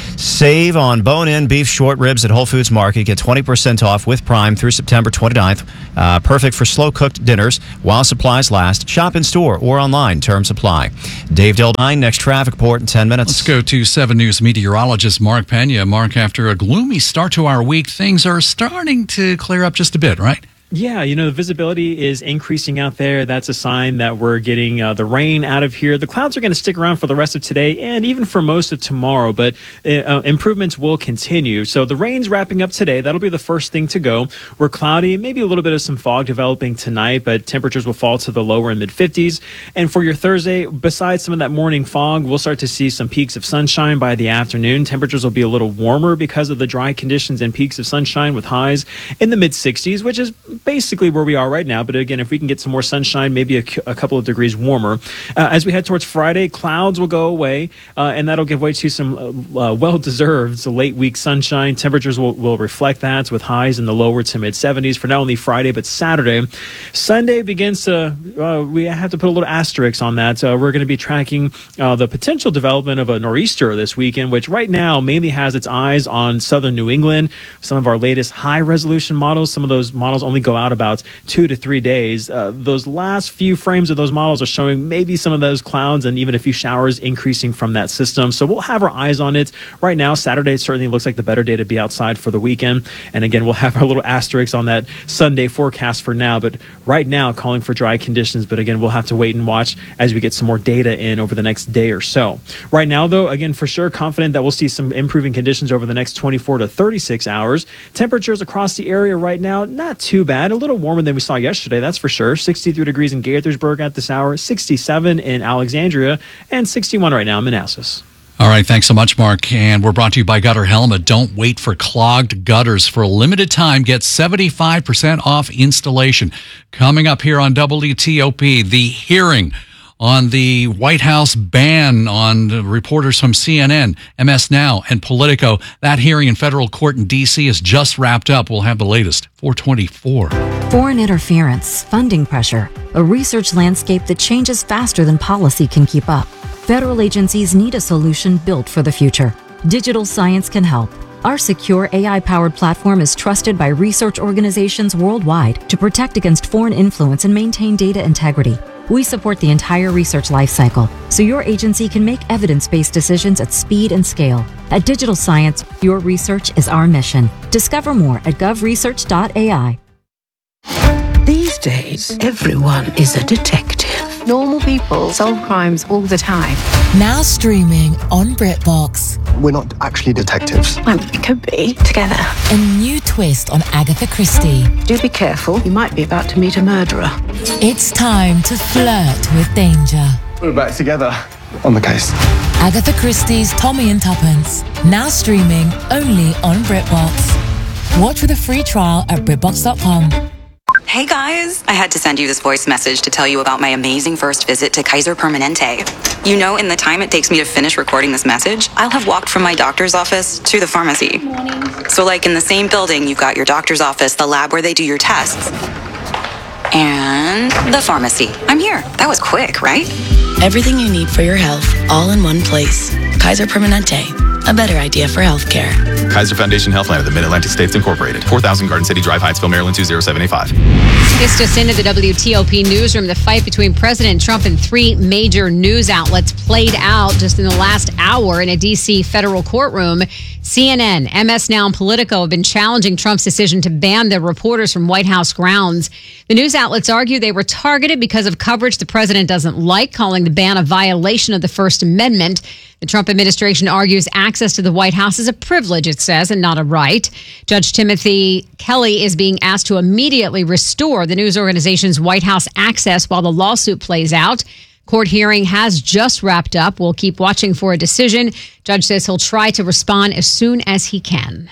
Save on bone-in beef short ribs at Whole Foods Market. Get twenty percent off with Prime through September twenty-ninth. Uh, perfect for slow-cooked dinners while supplies last. Shop in store or online. Terms apply. Dave Dildine, next traffic report in ten minutes. Let's go to seven News meteorologist Mark Pena. Mark, after a gloomy start to our week, things are starting to clear up just a bit, right? Yeah, you know, the visibility is increasing out there. That's a sign that we're getting uh, the rain out of here. The clouds are going to stick around for the rest of today and even for most of tomorrow, but uh, improvements will continue. So the rain's wrapping up today. That'll be the first thing to go. We're cloudy, maybe a little bit of some fog developing tonight, but temperatures will fall to the lower and mid fifties. And for your Thursday, besides some of that morning fog, we'll start to see some peaks of sunshine by the afternoon. Temperatures will be a little warmer because of the dry conditions and peaks of sunshine with highs in the mid sixties, which is basically where we are right now. But again, if we can get some more sunshine, maybe a, a couple of degrees warmer. Uh, as we head towards Friday, clouds will go away, uh, and that'll give way to some uh, uh, well-deserved late week sunshine. Temperatures will, will reflect that with highs in the lower to mid seventies for not only Friday, but Saturday. Sunday begins to, uh, we have to put a little asterisk on that. Uh, we're going to be tracking uh, the potential development of a nor'easter this weekend, which right now mainly has its eyes on southern New England. Some of our latest high-resolution models, some of those models only go out about two to three days. Uh, those last few frames of those models are showing maybe some of those clouds and even a few showers increasing from that system. So we'll have our eyes on it. Right now, Saturday certainly looks like the better day to be outside for the weekend. And again, we'll have our little asterisks on that Sunday forecast for now. But right now, calling for dry conditions. But again, we'll have to wait and watch as we get some more data in over the next day or so. Right now, though, again, for sure, confident that we'll see some improving conditions over the next twenty-four to thirty-six hours. Temperatures across the area right now, not too bad. A little warmer than we saw yesterday, that's for sure. sixty-three degrees in Gaithersburg at this hour, sixty-seven in Alexandria, and sixty-one right now in Manassas. All right, thanks so much, Mark. And we're brought to you by Gutter Helmet. Don't wait for clogged gutters. For a limited time, get seventy-five percent off installation. Coming up here on W T O P, the hearing on the White House ban on reporters from C N N, M S Now, and Politico. That hearing in federal court in D C is just wrapped up. We'll have the latest. four twenty-four. Foreign interference, funding pressure, a research landscape that changes faster than policy can keep up. Federal agencies need a solution built for the future. Digital Science can help. Our secure A I-powered platform is trusted by research organizations worldwide to protect against foreign influence and maintain data integrity. We support the entire research lifecycle, so your agency can make evidence-based decisions at speed and scale. At Digital Science, your research is our mission. Discover more at gov research dot A I. These days, everyone is a detective. Normal people solve crimes all the time. Now streaming on BritBox. We're not actually detectives. Well, we could be together. A new twist on Agatha Christie. Do be careful. You might be about to meet a murderer. It's time to flirt with danger. We're back together on the case. Agatha Christie's Tommy and Tuppence. Now streaming only on BritBox. Watch with a free trial at BritBox dot com. Hey guys, I had to send you this voice message to tell you about my amazing first visit to Kaiser Permanente. You know, in the time it takes me to finish recording this message, I'll have walked from my doctor's office to the pharmacy. So like in the same building, you've got your doctor's office, the lab where they do your tests, and the pharmacy. I'm here. That was quick, right? Everything you need for your health, all in one place. Kaiser Permanente, a better idea for healthcare. Kaiser Foundation Health Plan of the Mid-Atlantic States Incorporated. four thousand Garden City Drive, Hyattsville, Maryland, two zero seven eight five. This just into the W T O P newsroom. The fight between President Trump and three major news outlets played out just in the last hour in a D C federal courtroom. C N N, M S Now, and Politico have been challenging Trump's decision to ban their reporters from White House grounds. The news outlets argue they were targeted because of coverage the president doesn't like, calling the ban a violation of the First Amendment. The Trump administration argues access to the White House is a privilege, it says, and not a right. Judge Timothy Kelly is being asked to immediately restore the news organization's White House access while the lawsuit plays out. Court hearing has just wrapped up. We'll keep watching for a decision. Judge says he'll try to respond as soon as he can.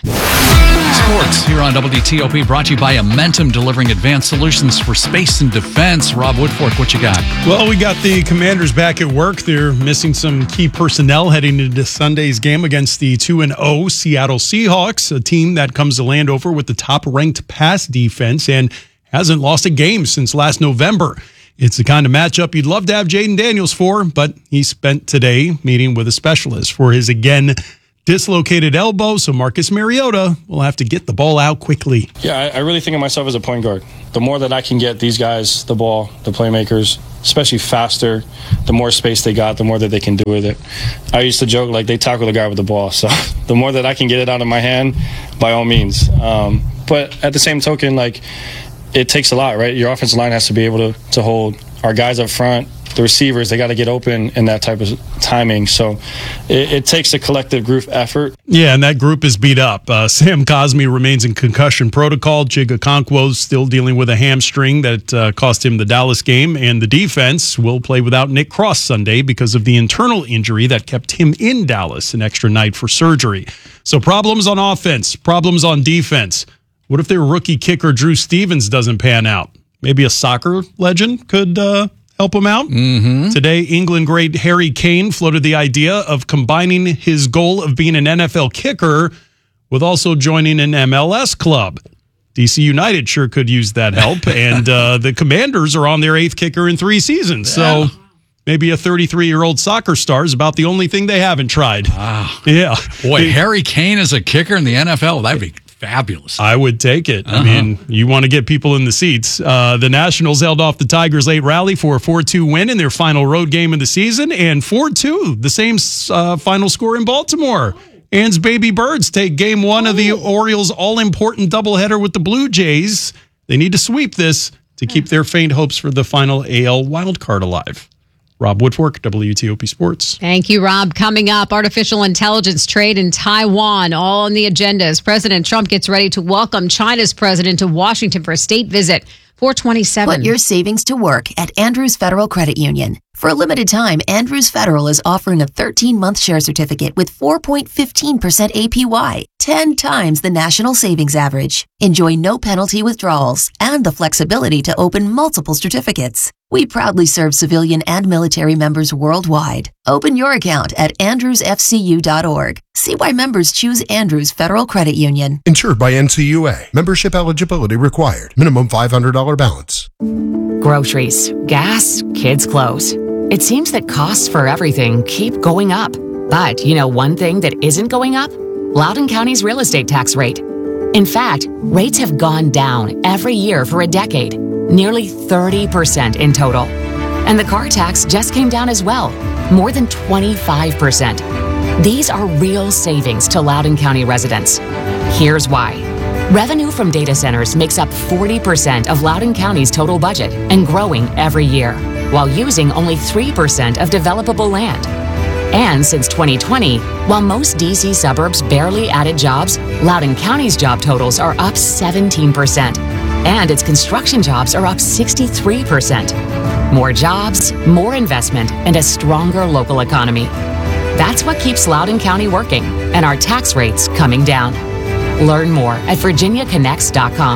Sports here on W T O P, brought to you by Amentum, delivering advanced solutions for space and defense. Rob Woodfork, what you got? Well, we got the Commanders back at work. They're missing some key personnel heading into Sunday's game against the two and oh Seattle Seahawks, a team that comes to Landover with the top-ranked pass defense and hasn't lost a game since last November. It's the kind of matchup you'd love to have Jaden Daniels for, but he spent today meeting with a specialist for his, again, dislocated elbow, so Marcus Mariota will have to get the ball out quickly. Yeah, I, I really think of myself as a point guard. The more that I can get these guys the ball, the playmakers, especially faster, the more space they got, the more that they can do with it. I used to joke, like, they tackle the guy with the ball, so the more that I can get it out of my hand, by all means. Um, but at the same token, like, it takes a lot, right? Your offensive line has to be able to, to hold our guys up front. The receivers, they got to get open in that type of timing. So it, it takes a collective group effort. Yeah, and that group is beat up. Uh, Sam Cosmi remains in concussion protocol. Jig Okonkwo's still dealing with a hamstring that uh, cost him the Dallas game. And the defense will play without Nick Cross Sunday because of the internal injury that kept him in Dallas an extra night for surgery. So problems on offense, problems on defense. What if their rookie kicker Drew Stevens doesn't pan out? Maybe a soccer legend could uh, help him out. Mm-hmm. Today, England great Harry Kane floated the idea of combining his goal of being an N F L kicker with also joining an M L S club. D C United sure could use that help, and uh, the Commanders are on their eighth kicker in three seasons. So maybe a thirty-three-year-old soccer star is about the only thing they haven't tried. Wow. Yeah. Boy, Harry Kane as a kicker in the N F L, that'd be fabulous. I would take it. Uh-huh. I mean, you want to get people in the seats. Uh, the Nationals held off the Tigers' late rally for a four two win in their final road game of the season, and four two, the same uh, final score in Baltimore. Ann's Baby Birds take game one of the Orioles' all-important doubleheader with the Blue Jays. They need to sweep this to keep their faint hopes for the final A L wildcard alive. Rob Woodfork, W T O P Sports. Thank you, Rob. Coming up, artificial intelligence trade in Taiwan, all on the agenda as President Trump gets ready to welcome China's president to Washington for a state visit. four twenty-seven. Put your savings to work at Andrews Federal Credit Union. For a limited time, Andrews Federal is offering a thirteen-month share certificate with four point one five percent A P Y, ten times the national savings average. Enjoy no penalty withdrawals and the flexibility to open multiple certificates. We proudly serve civilian and military members worldwide. Open your account at andrews f c u dot org. See why members choose Andrews Federal Credit Union. Insured by N C U A. Membership eligibility required. Minimum five hundred dollars balance. Groceries, gas, kids' clothes. It seems that costs for everything keep going up. But you know one thing that isn't going up? Loudoun County's real estate tax rate. In fact, rates have gone down every year for a decade, nearly thirty percent in total. And the car tax just came down as well, more than twenty-five percent. These are real savings to Loudoun County residents. Here's why. Revenue from data centers makes up forty percent of Loudoun County's total budget and growing every year, while using only three percent of developable land. And since twenty twenty, while most D C suburbs barely added jobs, Loudoun County's job totals are up seventeen percent. And its construction jobs are up sixty-three percent. More jobs, more investment, and a stronger local economy. That's what keeps Loudoun County working and our tax rates coming down. Learn more at virginia connects dot com.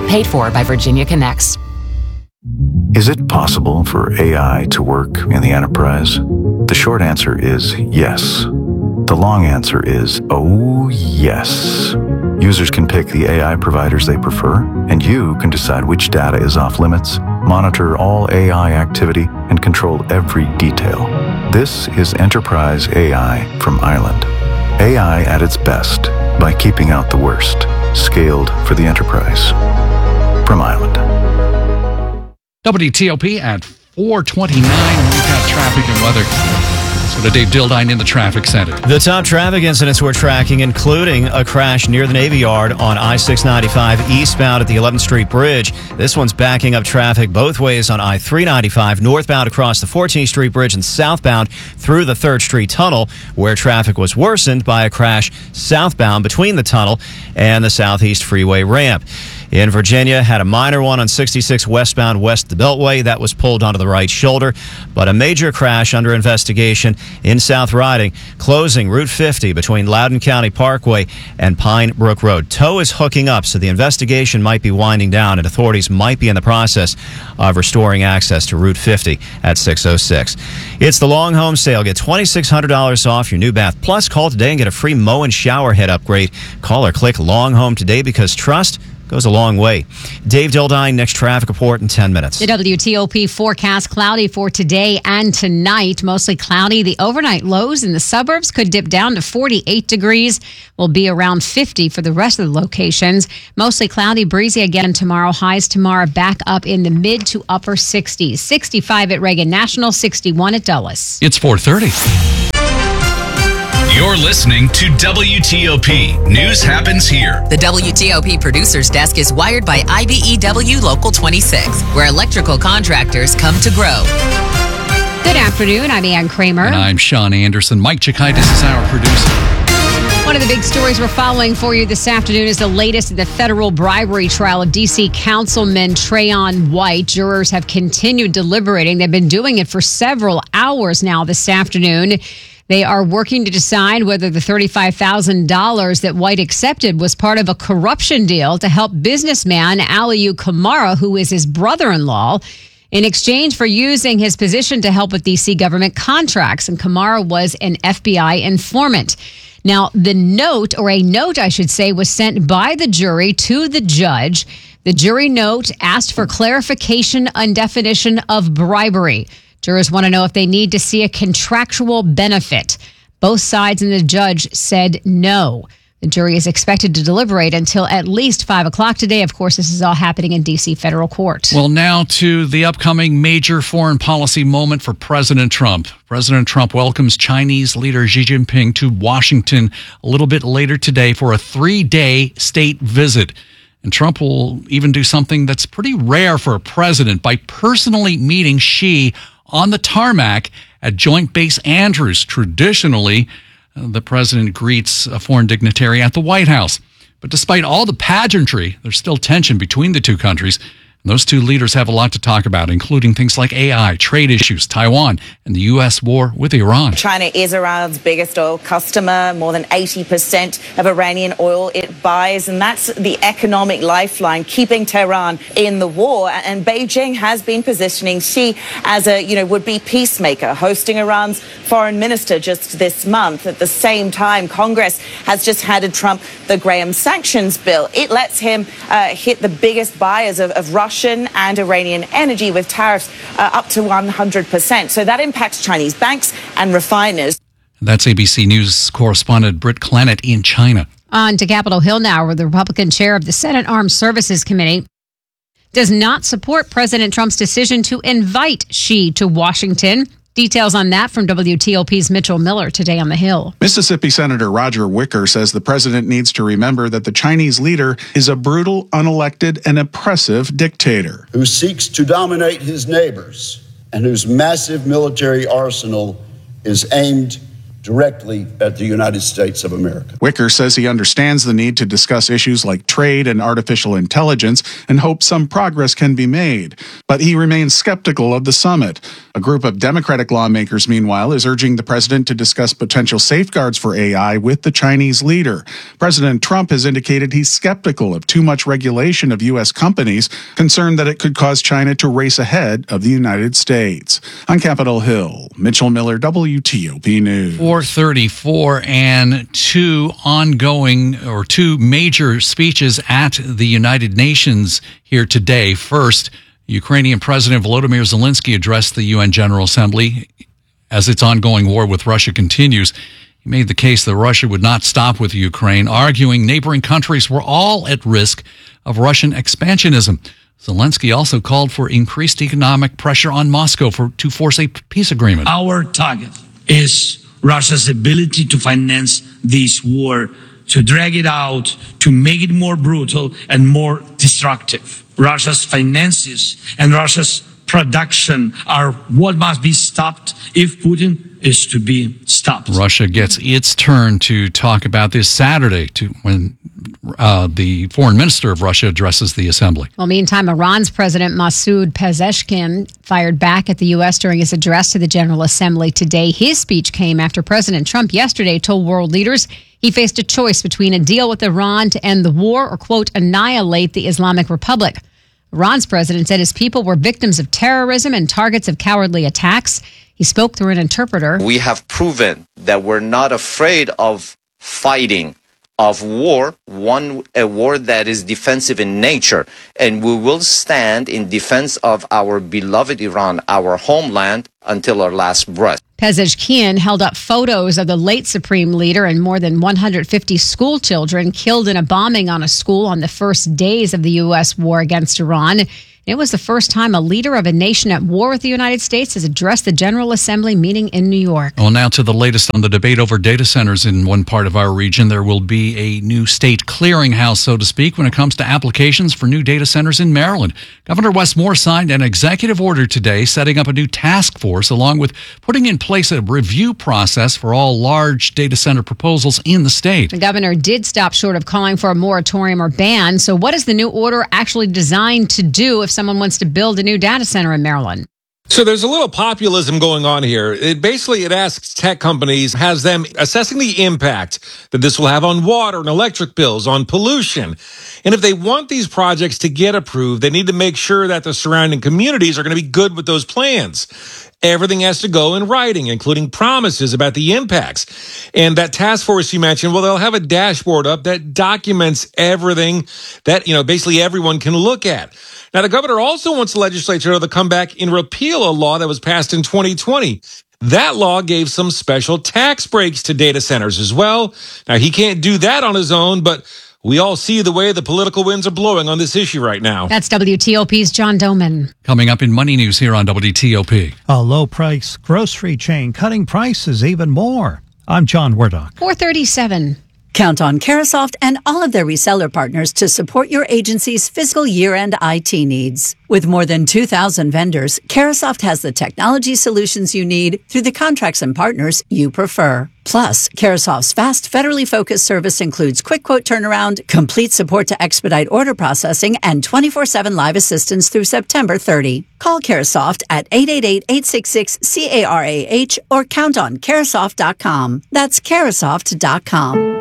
Paid for by Virginia Connects. Is it possible for A I to work in the enterprise? The short answer is yes. The long answer is, oh yes. Users can pick the A I providers they prefer, and you can decide which data is off limits, monitor all A I activity, and control every detail. This is Enterprise A I from Island. A I at its best by keeping out the worst. Scaled for the enterprise. From Island. W T O P at four twenty-nine. We've got traffic and weather. So to Dave Dildine in the traffic center. The top traffic incidents we're tracking, including a crash near the Navy Yard on I six ninety-five eastbound at the eleventh Street Bridge. This one's backing up traffic both ways on I three ninety-five northbound across the fourteenth Street Bridge and southbound through the third Street Tunnel, where traffic was worsened by a crash southbound between the tunnel and the Southeast Freeway ramp. In Virginia, had a minor one on sixty-six westbound west of the Beltway. That was pulled onto the right shoulder. But a major crash under investigation in South Riding, closing Route fifty between Loudoun County Parkway and Pine Brook Road. Tow is hooking up, so the investigation might be winding down, and authorities might be in the process of restoring access to Route fifty at six oh six. It's the Long Home Sale. Get twenty-six hundred dollars off your new bath. Plus, call today and get a free mow and shower head upgrade. Call or click Long Home today, because trust goes a long way. Dave Dildine, next traffic report in ten minutes. The W T O P forecast: cloudy for today and tonight. Mostly cloudy. The overnight lows in the suburbs could dip down to forty-eight degrees. Will be around fifty for the rest of the locations. Mostly cloudy, breezy again tomorrow. Highs tomorrow back up in the mid to upper sixties. sixty-five at Reagan National, sixty-one at Dulles. It's four thirty. You're listening to W T O P. News happens here. The W T O P producer's desk is wired by I B E W Local twenty-six, where electrical contractors come to grow. Good afternoon. I'm Ann Kramer. And I'm Sean Anderson. Mike Chikaitis is our producer. One of the big stories we're following for you this afternoon is the latest in the federal bribery trial of D C Councilman Trayon White. Jurors have continued deliberating. They've been doing it for several hours now this afternoon. They are working to decide whether the thirty-five thousand dollars that White accepted was part of a corruption deal to help businessman Aliyu Kamara, who is his brother-in-law, in exchange for using his position to help with D C government contracts. And Kamara was an F B I informant. Now, the note, or a note, I should say, was sent by the jury to the judge. The jury note asked for clarification on definition of bribery. Jurors want to know if they need to see a contractual benefit. Both sides and the judge said no. The jury is expected to deliberate until at least five o'clock today. Of course, this is all happening in D C federal court. Well, now to the upcoming major foreign policy moment for President Trump. President Trump welcomes Chinese leader Xi Jinping to Washington a little bit later today for a three-day state visit. And Trump will even do something that's pretty rare for a president by personally meeting Xi on the tarmac at Joint Base Andrews. Traditionally, uh, the president greets a foreign dignitary at the White House. But despite all the pageantry, there's still tension between the two countries. And those two leaders have a lot to talk about, including things like A I, trade issues, Taiwan, and the U S war with Iran. China is Iran's biggest oil customer, more than eighty percent of Iranian oil it buys, and that's the economic lifeline keeping Tehran in the war. And Beijing has been positioning Xi as a, you know, would-be peacemaker, hosting Iran's foreign minister just this month. At the same time, Congress has just handed Trump the Graham sanctions bill. It lets him uh, hit the biggest buyers of, of Russia Russian and Iranian energy with tariffs uh, up to one hundred percent. So that impacts Chinese banks and refiners. That's A B C News correspondent Britt Clennett in China. On to Capitol Hill now, where the Republican chair of the Senate Armed Services Committee does not support President Trump's decision to invite Xi to Washington. Details on that from W T O P's Mitchell Miller today on the Hill. Mississippi Senator Roger Wicker says the president needs to remember that the Chinese leader is a brutal, unelected, and oppressive dictator who seeks to dominate his neighbors and whose massive military arsenal is aimed directly at the United States of America. Wicker says he understands the need to discuss issues like trade and artificial intelligence and hopes some progress can be made. But he remains skeptical of the summit. A group of Democratic lawmakers, meanwhile, is urging the president to discuss potential safeguards for A I with the Chinese leader. President Trump has indicated he's skeptical of too much regulation of U S companies, concerned that it could cause China to race ahead of the United States. On Capitol Hill, Mitchell Miller, W T O P News. four thirty-four and two ongoing or two major speeches at the United Nations here today. First, Ukrainian President Volodymyr Zelensky addressed the U N General Assembly as its ongoing war with Russia continues. He made the case that Russia would not stop with Ukraine, arguing neighboring countries were all at risk of Russian expansionism. Zelensky also called for increased economic pressure on Moscow for, to force a peace agreement. Our target is Russia's ability to finance this war, to drag it out, to make it more brutal and more destructive. Russia's finances and Russia's production are what must be stopped if Putin is to be stopped. Russia gets its turn to talk about this Saturday to when uh, the foreign minister of Russia addresses the assembly. Well, meantime, Iran's President Masoud Pezeshkian fired back at the U S during his address to the General Assembly today. His speech came after President Trump yesterday told world leaders he faced a choice between a deal with Iran to end the war or, quote, annihilate the Islamic Republic. Iran's president said his people were victims of terrorism and targets of cowardly attacks. He spoke through an interpreter. We have proven that we're not afraid of fighting, of war, one a war that is defensive in nature, and we will stand in defense of our beloved Iran, our homeland, until our last breath. Pezeshkian held up photos of the late supreme leader and more than one hundred fifty school children killed in a bombing on a school on the first days of the U S war against Iran. It was the first time a leader of a nation at war with the United States has addressed the General Assembly meeting in New York. Well, now to the latest on the debate over data centers in one part of our region. There will be a new state clearinghouse, so to speak, when it comes to applications for new data centers in Maryland. Governor Wes Moore signed an executive order today setting up a new task force along with putting in place a review process for all large data center proposals in the state. The governor did stop short of calling for a moratorium or ban. So what is the new order actually designed to do if someone wants to build a new data center in Maryland? So there's a little populism going on here. It basically, it asks tech companies, has them assessing the impact that this will have on water and electric bills, on pollution. And if they want these projects to get approved, they need to make sure that the surrounding communities are going to be good with those plans. Everything has to go in writing, including promises about the impacts. And that task force you mentioned, well, they'll have a dashboard up that documents everything that, you know, basically everyone can look at. Now, the governor also wants the legislature to come back and repeal a law that was passed in twenty twenty. That law gave some special tax breaks to data centers as well. Now, he can't do that on his own, but we all see the way the political winds are blowing on this issue right now. That's W T O P's John Doman. Coming up in Money News here on W T O P. A low-price grocery chain cutting prices even more. I'm John Wardock. four thirty-seven. Count on Carasoft and all of their reseller partners to support your agency's fiscal year-end I T needs. With more than two thousand vendors, Carasoft has the technology solutions you need through the contracts and partners you prefer. Plus, Carasoft's fast, federally focused service includes quick quote turnaround, complete support to expedite order processing, and twenty-four seven live assistance through September thirtieth. Call Carasoft at eight eight eight, eight six six, C A R A H or count on Carasoft dot com. That's Carasoft dot com.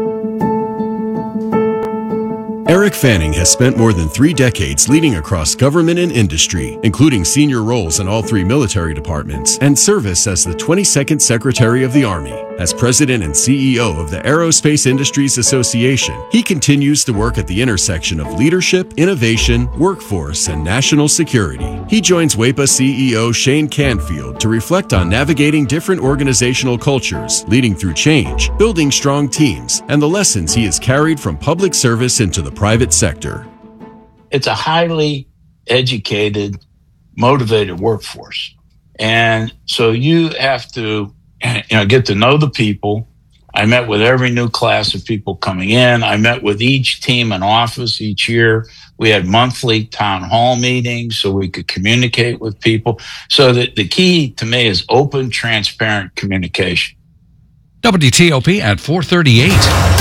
Eric Fanning has spent more than three decades leading across government and industry, including senior roles in all three military departments and service as the twenty-second Secretary of the Army. As president and C E O of the Aerospace Industries Association, he continues to work at the intersection of leadership, innovation, workforce, and national security. He joins W E P A C E O Shane Canfield to reflect on navigating different organizational cultures, leading through change, building strong teams, and the lessons he has carried from public service into the private sector. It's a highly educated, motivated workforce. And so you have to, you know, get to know the people. I met with every new class of people coming in. I met with each team in office each year. We had monthly town hall meetings so we could communicate with people. So that the key to me is open, transparent communication. W T O P at four thirty-eight.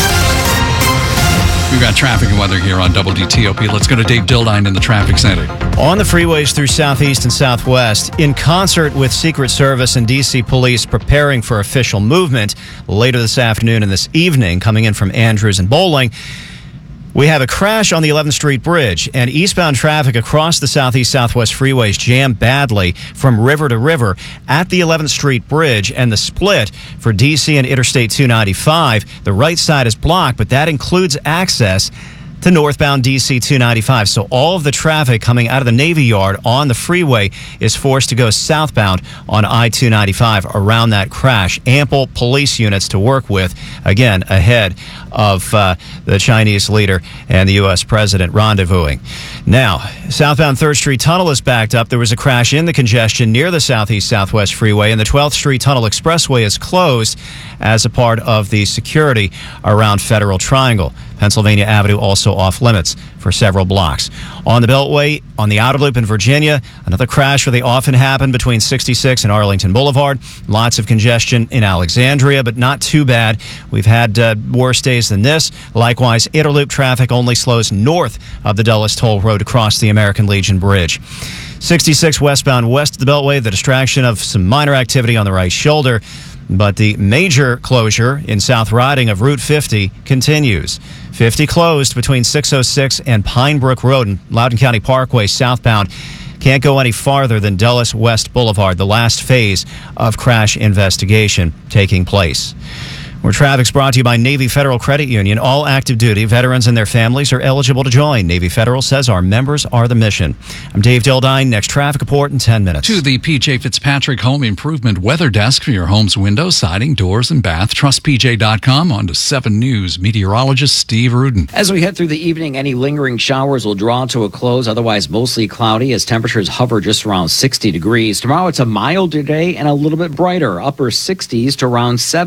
We've got traffic and weather here on W T O P. Let's go to Dave Dildine in the traffic center. On the freeways through Southeast and Southwest, in concert with Secret Service and D C Police preparing for official movement later this afternoon and this evening, coming in from Andrews and Bowling, we have a crash on the eleventh Street Bridge, and eastbound traffic across the Southeast Southwest freeways jammed badly from river to river at the eleventh Street Bridge, and the split for D C and Interstate two ninety-five. The right side is blocked, but that includes access to northbound D C two ninety-five. So all of the traffic coming out of the Navy Yard on the freeway is forced to go southbound on I two ninety-five around that crash. Ample police units to work with, again, ahead of uh, the Chinese leader and the U S president rendezvousing. Now, southbound third Street Tunnel is backed up. There was a crash in the congestion near the Southeast Southwest Freeway, and the twelfth Street Tunnel Expressway is closed as a part of the security around Federal Triangle. Pennsylvania Avenue also off limits for several blocks. On the Beltway, on the Outer Loop in Virginia, another crash where they often happen between sixty-six and Arlington Boulevard. Lots of congestion in Alexandria, but not too bad. We've had uh, worse days than this. Likewise, Interloop traffic only slows north of the Dulles Toll Road across the American Legion Bridge. sixty-six westbound west of the Beltway, the distraction of some minor activity on the right shoulder. But the major closure in South Riding of Route fifty continues. fifty closed between six oh six and Pine Brook Road and Loudoun County Parkway southbound. Can't go any farther than Dulles West Boulevard, the last phase of crash investigation taking place. Where traffic's brought to you by Navy Federal Credit Union. All active duty veterans and their families are eligible to join. Navy Federal says our members are the mission. I'm Dave Dildine. Next traffic report in ten minutes. To the P J Fitzpatrick Home Improvement Weather Desk for your home's windows, siding, doors, and bath. Trust P J dot com. On to seven News meteorologist Steve Rudin. As we head through the evening, any lingering showers will draw to a close. Otherwise, mostly cloudy as temperatures hover just around sixty degrees. Tomorrow, it's a milder day and a little bit brighter. Upper sixties to around seventy.